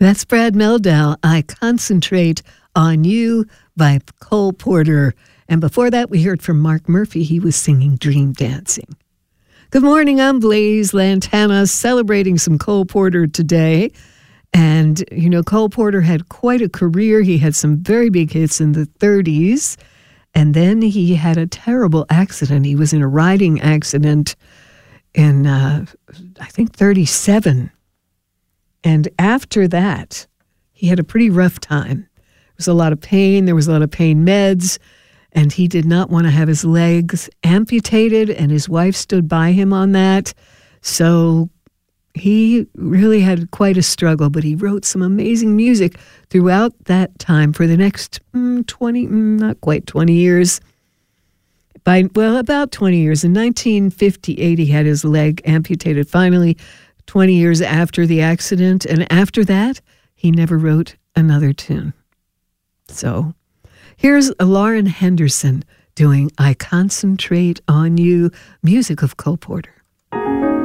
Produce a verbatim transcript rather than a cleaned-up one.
That's Brad Mehldau, I Concentrate on You by Cole Porter. And before that, we heard from Mark Murphy. He was singing Dream Dancing. Good morning, I'm Blaze Lantana, celebrating some Cole Porter today. And, you know, Cole Porter had quite a career. He had some very big hits in the thirties. And then he had a terrible accident. He was in a riding accident in, uh, I think, thirty-seven. And after that, he had a pretty rough time. There was a lot of pain. There was a lot of pain meds. And he did not want to have his legs amputated. And his wife stood by him on that. So he really had quite a struggle. But he wrote some amazing music throughout that time for the next mm, twenty, mm, not quite twenty years. By, well, about twenty years. In nineteen fifty-eight, he had his leg amputated finally. twenty years after the accident, and after that, he never wrote another tune. So, here's Lauren Henderson doing I Concentrate on You, music of Cole Porter.